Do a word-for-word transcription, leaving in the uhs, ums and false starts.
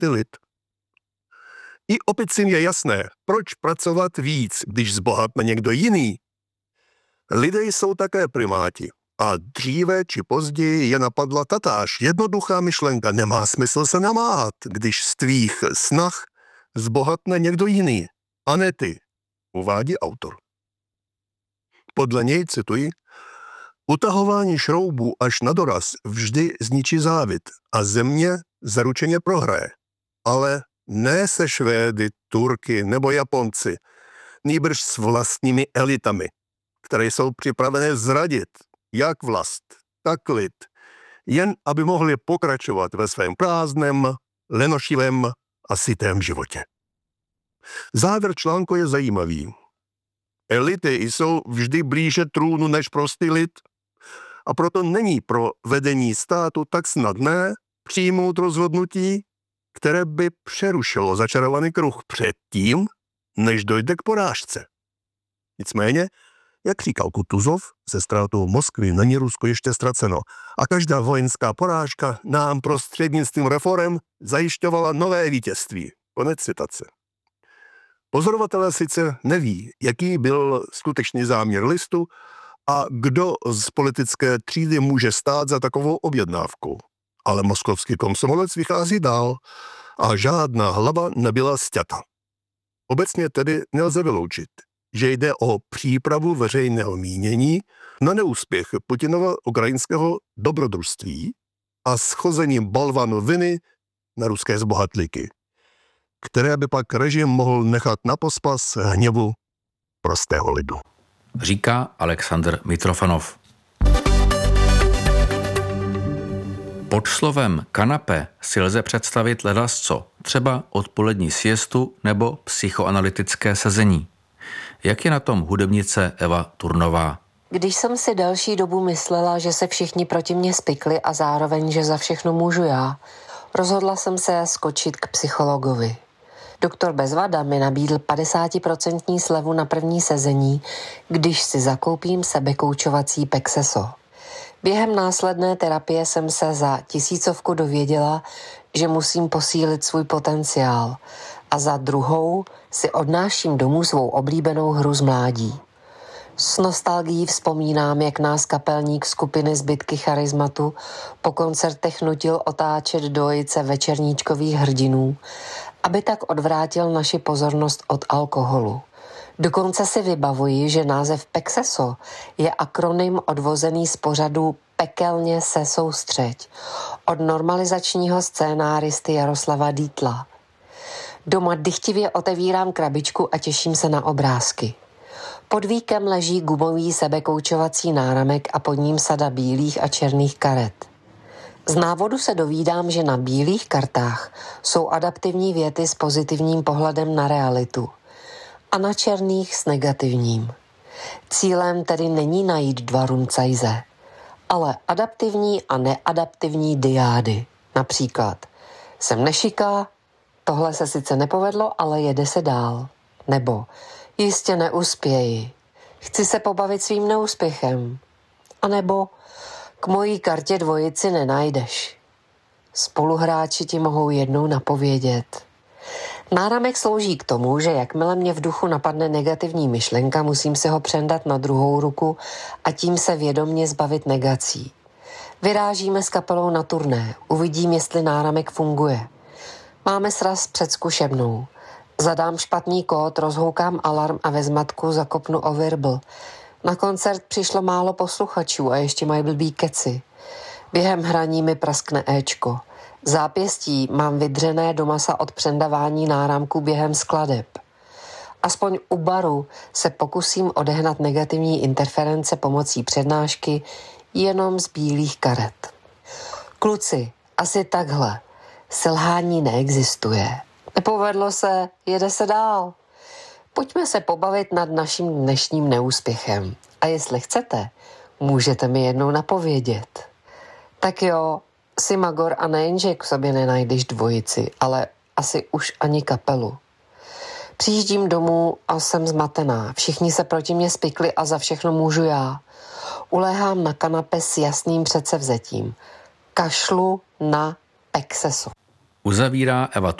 prostý lid. I opicím je jasné, proč pracovat víc, když zbohatne někdo jiný. Lidé jsou také primáti. A dříve či později je napadla tatáž jednoduchá myšlenka. Nemá smysl se namáhat, když z tvých snah zbohatne někdo jiný, a ne ty, uvádí autor. Podle něj, cituji, utahování šroubů až na doraz vždy zničí závist a země zaručeně prohraje. Ale ne se Švédy, Turky nebo Japonci, nýbrž s vlastními elitami, které jsou připravené zradit jak vlast, tak lid, jen aby mohli pokračovat ve svém prázdném, lenošivém a sytém životě. Závěr článku je zajímavý. Elity jsou vždy blíže trůnu než prostý lid a proto není pro vedení státu tak snadné přijmout rozhodnutí, které by přerušilo začarovaný kruh předtím, než dojde k porážce. Nicméně, jak říkal Kutuzov, se ztrátou Moskvy není Rusko ještě ztraceno a každá vojenská porážka nám prostřednictvím reforem zajišťovala nové vítězství. Konec citace. Pozorovatelé sice neví, jaký byl skutečný záměr listu a kdo z politické třídy může stát za takovou objednávkou. Ale moskovský komsomolec vychází dál a žádná hlava nebyla sťata. Obecně tedy nelze vyloučit, že jde o přípravu veřejného mínění na neúspěch Putinova ukrajinského dobrodružství a schození balvanu viny na ruské zbohatlíky, které by pak režim mohl nechat na pospas hněvu prostého lidu. Říká Alexandr Mitrofanov. Pod slovem kanapé si lze představit ledasco, třeba odpolední siestu nebo psychoanalytické sezení. Jak je na tom hudebnice Eva Turnová? Když jsem si delší dobu myslela, že se všichni proti mně spikli a zároveň, že za všechno můžu já, rozhodla jsem se skočit k psychologovi. Doktor Bezvada mi nabídl padesátiprocentní slevu na první sezení, když si zakoupím sebekoučovací Pexeso. Během následné terapie jsem se za tisícovku dověděla, že musím posílit svůj potenciál a za druhou si odnáším domů svou oblíbenou hru z mládí. S nostalgií vzpomínám, jak nás kapelník skupiny Zbytky charizmatu po koncertech nutil otáčet dvojice večerníčkových hrdinů, aby tak odvrátil naši pozornost od alkoholu. Dokonce si vybavuji, že název Pexeso je akronym odvozený z pořadu Pekelně se soustřeď od normalizačního scénáristy Jaroslava Dietla. Doma dychtivě otevírám krabičku a těším se na obrázky. Pod víkem leží gumový sebekoučovací náramek a pod ním sada bílých a černých karet. Z návodu se dovídám, že na bílých kartách jsou adaptivní věty s pozitivním pohledem na realitu a na černých s negativním. Cílem tedy není najít dva rumcajze, ale adaptivní a neadaptivní diády. Například jsem nešiká, tohle se sice nepovedlo, ale jede se dál. Nebo jistě neuspěji, chci se pobavit svým neúspěchem. A nebo k mojí kartě dvojici nenajdeš. Spoluhráči ti mohou jednou napovědět. Náramek slouží k tomu, že jakmile mě v duchu napadne negativní myšlenka, musím se ho přendat na druhou ruku a tím se vědomně zbavit negací. Vyrážíme s kapelou na turné, uvidím, jestli náramek funguje. Máme sraz před zkušebnou. Zadám špatný kód, rozhoukám alarm a ve zmatku zakopnu o virbl. Na koncert přišlo málo posluchačů a ještě mají blbý keci. Během hraní mi praskne éčko. Zápěstí mám vydřené do masa od přendavání náramků během skladeb. Aspoň u baru se pokusím odehnat negativní interference pomocí přednášky jenom z bílých karet. Kluci, asi takhle. Selhání neexistuje. Nepovedlo se, jede se dál. Pojďme se pobavit nad naším dnešním neúspěchem. A jestli chcete, můžete mi jednou napovědět. Tak jo, Simagor a nejenže k sobě nenajdeš dvojici, ale asi už ani kapelu. Přijíždím domů a jsem zmatená. Všichni se proti mě spikli a za všechno můžu já. Uléhám na kanapě s jasným předsevzetím. Kašlu na Pexeso. Uzavírá Eva